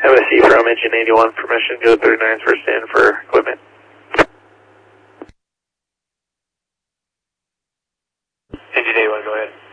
MSC from Engine 81, permission, go 39's first in for equipment. Engine 81, go ahead.